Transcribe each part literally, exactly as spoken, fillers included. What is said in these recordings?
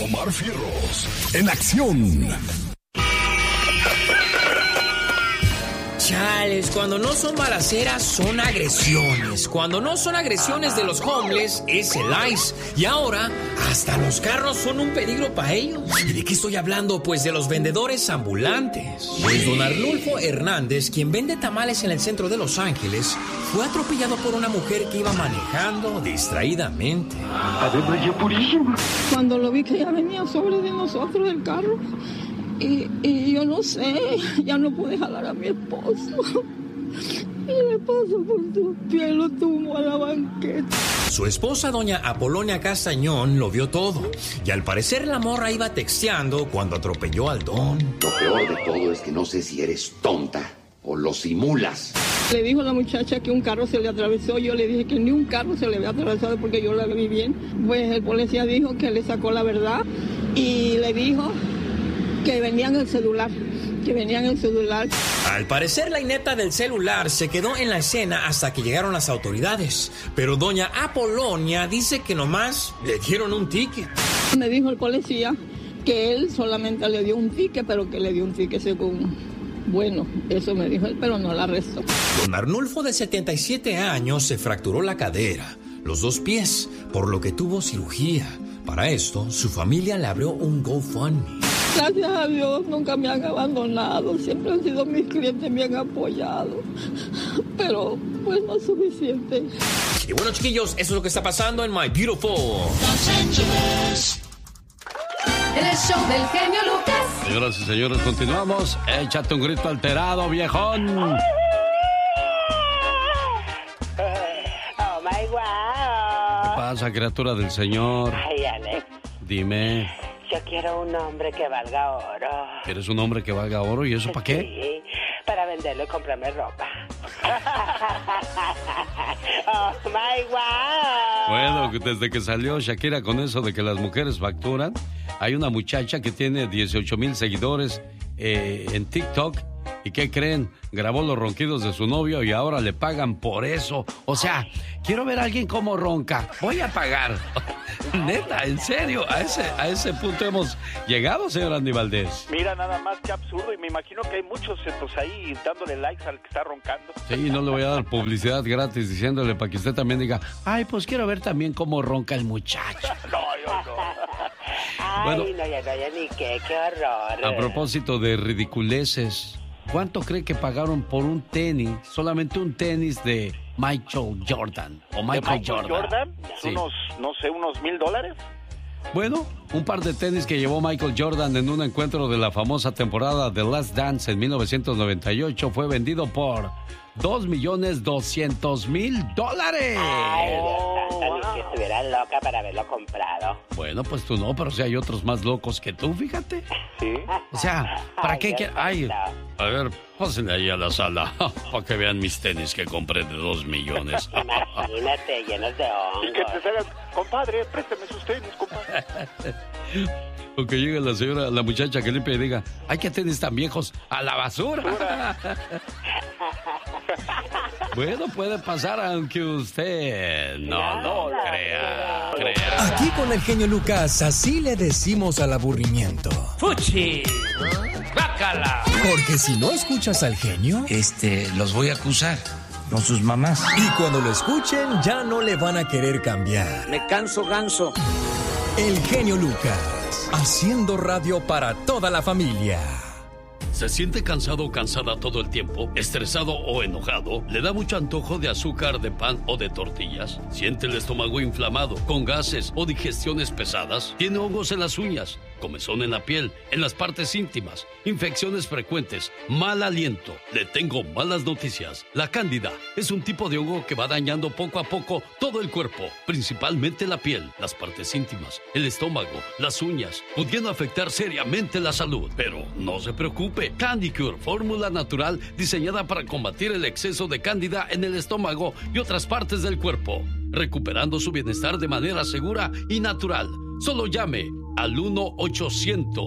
Omar Fierros, en acción. Chales, cuando no son balaceras, son agresiones. Cuando no son agresiones de los homeless, es el ICE. Y ahora, hasta los carros son un peligro para ellos. ¿Y de qué estoy hablando? Pues de los vendedores ambulantes. Pues don Arnulfo Hernández, quien vende tamales en el centro de Los Ángeles, fue atropellado por una mujer que iba manejando distraídamente. Ave María Purísima. Cuando lo vi que ya venía sobre de nosotros el carro, Y, y yo no sé, ya no pude jalar a mi esposo. Y le pasó por su pie, lo tumbó a la banqueta. Su esposa, doña Apolonia Castañón, lo vio todo. Y al parecer la morra iba texteando cuando atropelló al don. Lo peor de todo es que no sé si eres tonta o lo simulas. Le dijo la muchacha que un carro se le atravesó. Yo le dije que ni un carro se le había atravesado porque yo la vi bien. Pues el policía dijo que le sacó la verdad y le dijo que venía en el celular, que venía en el celular. Al parecer la inepta del celular se quedó en la escena hasta que llegaron las autoridades. Pero doña Apolonia dice que nomás le dieron un ticket. Me dijo el policía que él solamente le dio un ticket, pero que le dio un ticket según... Bueno, eso me dijo él, pero no la arrestó. Don Arnulfo, de setenta y siete años, se fracturó la cadera, los dos pies, por lo que tuvo cirugía. Para esto, su familia le abrió un GoFundMe. Gracias a Dios, nunca me han abandonado. Siempre han sido mis clientes, me han apoyado. Pero, pues, no es suficiente. Y bueno, chiquillos, eso es lo que está pasando en My Beautiful Los Angeles. El show del genio Lucas. Señoras y señores, continuamos. Échate un grito alterado, viejón. Oh, my wow. ¿Qué pasa, criatura del Señor? Ay, Alex. Dime. Yo quiero un hombre que valga oro. ¿Quieres un hombre que valga oro? ¿Y eso para qué? Sí, para venderlo y comprarme ropa. Oh, my wow. Bueno, desde que salió Shakira con eso de que las mujeres facturan, hay una muchacha que tiene dieciocho mil seguidores eh, en TikTok. ¿Y qué creen? Grabó los ronquidos de su novio y ahora le pagan por eso. O sea, quiero ver a alguien como ronca. Voy a pagar. Neta, en serio, a ese, a ese punto hemos llegado, señor Andy Valdés. Mira, nada más que absurdo. Y me imagino que hay muchos pues, ahí dándole likes al que está roncando. Sí, no le voy a dar publicidad gratis diciéndole para que usted también diga, ay, pues quiero ver también cómo ronca el muchacho. No, yo no. Ay, bueno, no, ya no, ya ni qué, qué horror. A propósito de ridiculeces, ¿cuánto cree que pagaron por un tenis, solamente un tenis de Michael Jordan? O Michael, Michael Jordan. Jordan? Sí. Unos, no sé, unos mil dólares. Bueno, un par de tenis que llevó Michael Jordan en un encuentro de la famosa temporada de Last Dance en mil novecientos noventa y ocho fue vendido por dos millones doscientos mil dólares. Ay, Dios santo, ni que estuviera loca para haberlo comprado. Bueno, pues tú no, pero si hay otros más locos que tú, fíjate. Sí. O sea, ¿para Ay, qué? Dios que- Ay, santo. a ver, pásenle ahí a la sala para que vean mis tenis que compré de dos millones. Imagínate, llenos de hongos. Y que te salgan, compadre, préstame sus tenis, compadre. O que llegue la señora, la muchacha que limpia y diga, ay, qué tenis tan viejos, a la basura. Bueno, puede pasar aunque usted no lo crea. crea. Aquí con el genio Lucas, así le decimos al aburrimiento. ¡Fuchi! ¡Bácala! Porque si no escuchas al genio, Este, los voy a acusar con sus mamás. y cuando lo escuchen ya no le van a querer cambiar. Me canso ganso. El genio Lucas, haciendo radio para toda la familia. ¿Se siente cansado o cansada todo el tiempo? ¿Estresado o enojado? ¿Le da mucho antojo de azúcar, de pan o de tortillas? ¿Siente el estómago inflamado, con gases o digestiones pesadas? ¿Tiene hongos en las uñas, comezón en la piel, en las partes íntimas, infecciones frecuentes, mal aliento? Le tengo malas noticias. La cándida es un tipo de hongo que va dañando poco a poco todo el cuerpo, principalmente la piel, las partes íntimas, el estómago, las uñas, pudiendo afectar seriamente la salud. Pero no se preocupe. Candy Cure, fórmula natural diseñada para combatir el exceso de cándida en el estómago y otras partes del cuerpo, recuperando su bienestar de manera segura y natural. Solo llame al uno ochocientos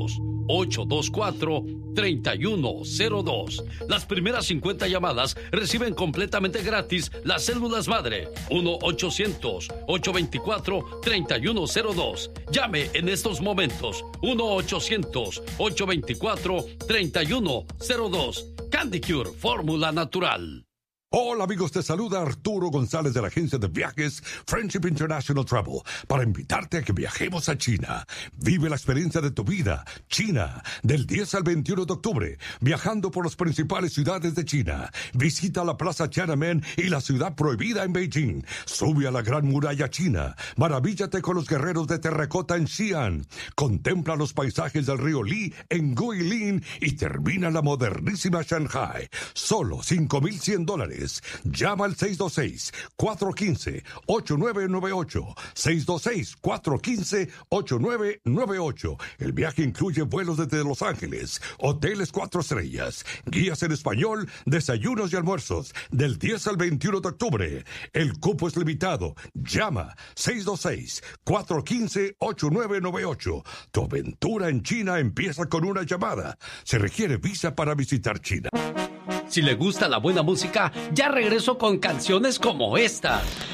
ocho dos cuatro, tres uno cero dos. Las primeras cincuenta llamadas reciben completamente gratis las células madre. uno ochocientos, ocho dos cuatro, tres uno cero dos. Llame en estos momentos. uno ochocientos, ocho dos cuatro, tres uno cero dos. Candy Cure, fórmula natural. Hola amigos, te saluda Arturo González de la agencia de viajes Friendship International Travel para invitarte a que viajemos a China. Vive la experiencia de tu vida. China, del diez al veintiuno de octubre, viajando por las principales ciudades de China. Visita la Plaza Tiananmen y la ciudad prohibida en Beijing. Sube a la Gran Muralla China. Maravíllate con los guerreros de terracota en Xi'an. Contempla los paisajes del río Li en Guilin y termina la modernísima Shanghai. Solo cinco mil cien dólares. Llama al seis dos seis, cuatro uno cinco, ocho nueve nueve ocho. seis dos seis, cuatro uno cinco, ocho nueve nueve ocho. El viaje incluye vuelos desde Los Ángeles, hoteles cuatro estrellas, guías en español, desayunos y almuerzos, del diez al veintiuno de octubre. El cupo es limitado. Llama seis dos seis, cuatro uno cinco, ocho nueve nueve ocho. Tu aventura en China empieza con una llamada. Se requiere visa para visitar China. Si le gusta la buena música, ya regreso con canciones como esta.